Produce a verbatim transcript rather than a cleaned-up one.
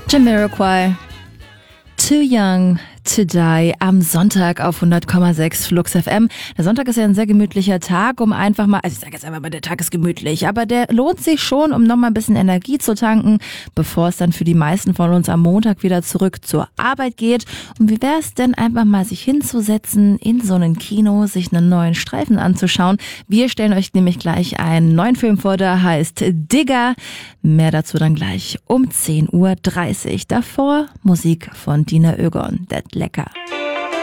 Jamiroquai, Too Young to Die am Sonntag auf hundert Komma sechs Flux F M. Der Sonntag ist ja ein sehr gemütlicher Tag, um einfach mal, also ich sage jetzt einfach mal, der Tag ist gemütlich, aber der lohnt sich schon, um nochmal ein bisschen Energie zu tanken, bevor es dann für die meisten von uns am Montag wieder zurück zur Arbeit geht. Und wie wäre es denn einfach mal, sich hinzusetzen, in so ein Kino, sich einen neuen Streifen anzuschauen? Wir stellen euch nämlich gleich einen neuen Film vor, der heißt Digger. Mehr dazu dann gleich um zehn Uhr dreißig. Davor Musik von Dina Ögon. Das lecker.